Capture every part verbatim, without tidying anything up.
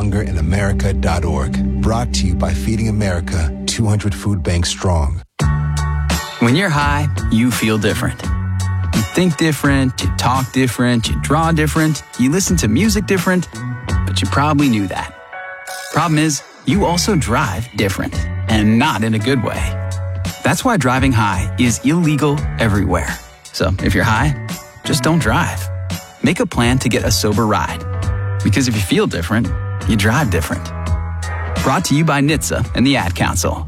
hunger in america dot org. Brought to you by Feeding America, two hundred Food Banks strong. When you're high, you feel different. You think different, you talk different, you draw different, you listen to music different, but you probably knew that. Problem is, you also drive different, and not in a good way. That's why driving high is illegal everywhere. So if you're high, just don't drive. Make a plan to get a sober ride. Because if you feel different, you drive different. Brought to you by N H T S A and the Ad Council.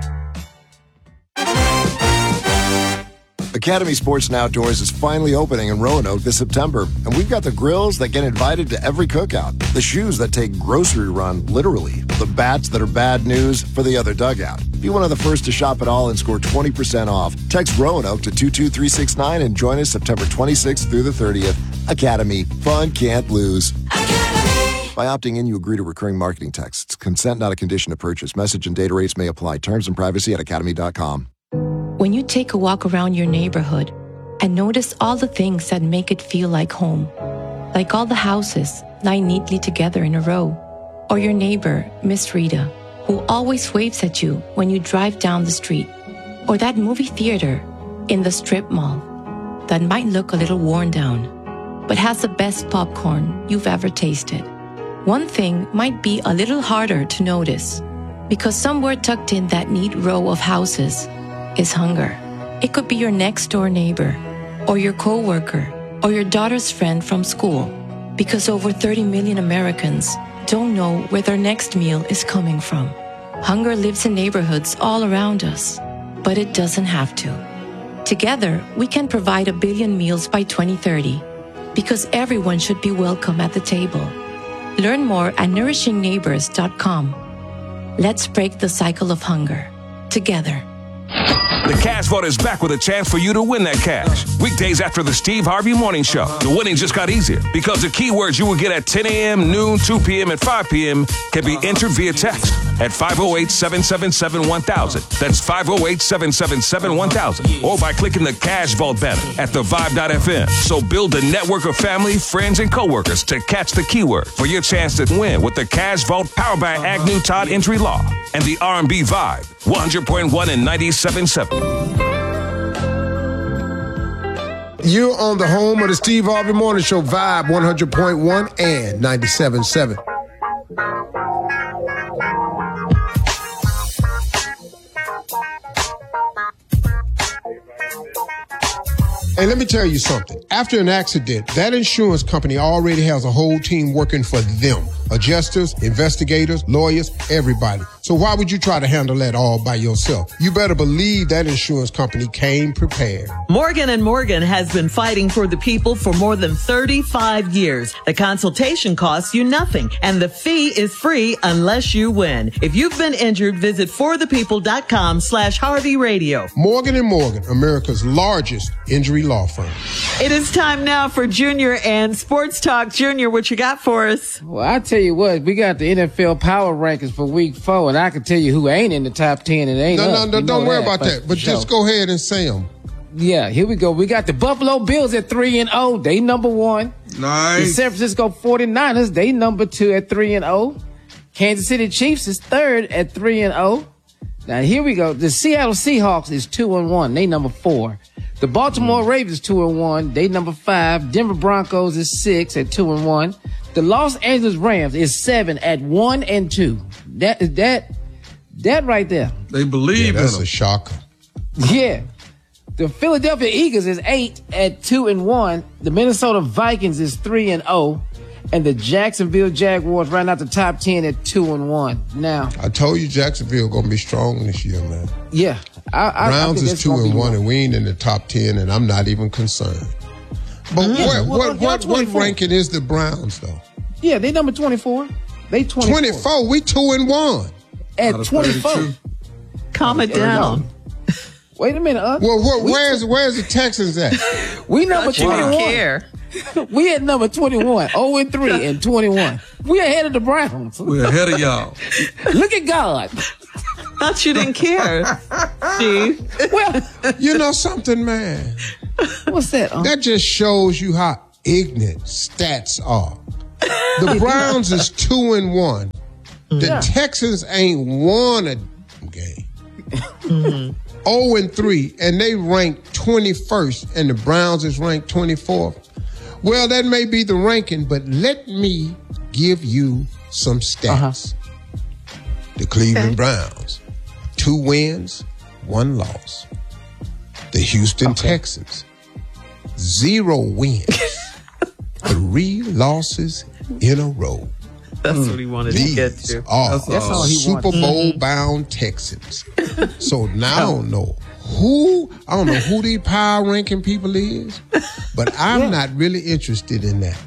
Academy Sports and Outdoors is finally opening in Roanoke this September, and we've got the grills that get invited to every cookout, the shoes that take grocery run literally, the bats that are bad news for the other dugout. Be one of the first to shop it all and score twenty percent off. Text Roanoke to two two three six nine and join us September twenty-sixth through the thirtieth. Academy. Fun can't lose. Academy. By opting in, you agree to recurring marketing texts. Consent not a condition to purchase. Message and data rates may apply. Terms and privacy at academy dot com. When you take a walk around your neighborhood and notice all the things that make it feel like home, like all the houses lying neatly together in a row, or your neighbor, Miss Rita, who always waves at you when you drive down the street, or that movie theater in the strip mall that might look a little worn down, but has the best popcorn you've ever tasted. One thing might be a little harder to notice, because somewhere tucked in that neat row of houses is hunger. It could be your next door neighbor, or your coworker, or your daughter's friend from school, because over thirty million Americans don't know where their next meal is coming from. Hunger lives in neighborhoods all around us, but it doesn't have to. Together, we can provide a billion meals by twenty thirty, because everyone should be welcome at the table. Learn more at nourishing neighbors dot com. Let's break the cycle of hunger together. The Cash Vault is back with a chance for you to win that cash. Weekdays after the Steve Harvey Morning Show. The winning just got easier because the keywords you will get at ten a.m., noon, two p.m., and five p.m. can be entered via text at five oh eight, seven seven seven, one thousand. That's five oh eight, seven seven seven, one thousand. Or by clicking the Cash Vault banner at the vibe dot f m. So build a network of family, friends, and coworkers to catch the keyword for your chance to win with the Cash Vault powered by Agnew Todd Injury Law and the R and B Vibe, one hundred point one and ninety-seven point seven. You're on the home of the Steve Harvey Morning Show, Vibe one hundred point one and ninety-seven point seven. Hey, let me tell you something. After an accident, that insurance company already has a whole team working for them. Adjusters, investigators, lawyers, everybody. So why would you try to handle that all by yourself? You better believe that insurance company came prepared. Morgan and Morgan has been fighting for the people for more than thirty-five years. The consultation costs you nothing, and the fee is free unless you win. If you've been injured, visit for the people dot com slash Harvey Radio. Morgan and Morgan, America's largest injury law firm. It is time now for Junior and Sports Talk. Junior, what you got for us? Well, I tell you what, we got the N F L power rankings for week four, and I can tell you who ain't in the top ten and ain't No, us. no, no, don't worry about that, but just go ahead and say them. Yeah, here we go. We got the Buffalo Bills at three and oh. They number one. Nice. The San Francisco forty-niners, they number two at three and oh. Kansas City Chiefs is third at three and oh. Now here we go. The Seattle Seahawks is two and one. They number four. The Baltimore Ravens two and one. They number five. Denver Broncos is six at two and one. The Los Angeles Rams is seven at one and two. That is that that right there. They believe yeah, that's in them. a shocker. Yeah. The Philadelphia Eagles is eight at two and one. The Minnesota Vikings is three and oh. And the Jacksonville Jaguars right out the top ten at two and one. Now I told you Jacksonville gonna be strong this year, man. Yeah. I, I, Browns I is two and one, and we ain't in the top ten, and I'm not even concerned. But Mm-hmm. what Well, what what, what ranking is the Browns though? Yeah, they number twenty-four. They twenty-four. twenty-four. We two and one. At twenty-four. Calm it down. Wait a minute. Uh, well, what, we where's t- where's the Texans at? we number Thought you didn't twenty-one. care. We at number twenty-one. oh and three and twenty-one. We ahead of the Browns. We're ahead of y'all. Look at God. Thought you didn't care, Steve. Well, you know something, man? What's that? Uh? That just shows you how ignorant stats are. The Browns is two and one. The yeah. Texans ain't won a game. Mm-hmm. oh and three, and they ranked twenty-first, and the Browns is ranked twenty-fourth. Well, that may be the ranking, but let me give you some stats. Uh-huh. The Cleveland okay. Browns, two wins, one loss. The Houston okay. Texans, zero wins, three losses in a row. That's mm. what he wanted These to get to. Are That's all he Super Bowl bound Texans. So now I don't know who I don't know who these power ranking people is, but I'm yeah. not really interested in that.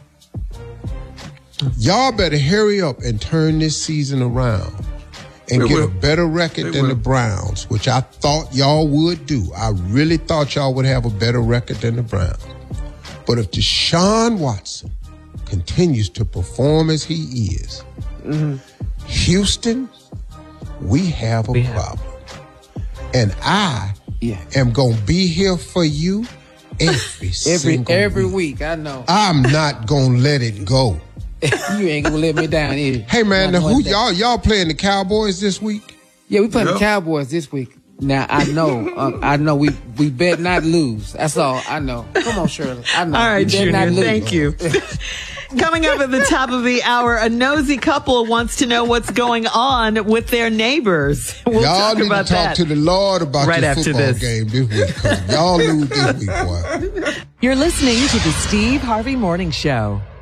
Y'all better hurry up and turn this season around and we get will. a better record we than will. the Browns, which I thought y'all would do. I really thought y'all would have a better record than the Browns. But if Deshaun Watson continues to perform as he is, mm-hmm. Houston, we have a we problem. Have. And I yeah. am going to be here for you every, every single every week. week. I know. I'm not going to let it go. You ain't going to let me down either. Hey, man, now who y'all y'all playing the Cowboys this week? Yeah, we playing yep. the Cowboys this week. Now, I know, uh, I know we, we bet not lose. That's all I know. Come on, Shirley. I know. All right, Junior, thank you. Coming up at the top of the hour, a nosy couple wants to know what's going on with their neighbors. We'll y'all talk need about to talk that to the Lord about right this after football this. game this week. Cause y'all lose this week, boy. You're listening to the Steve Harvey Morning Show.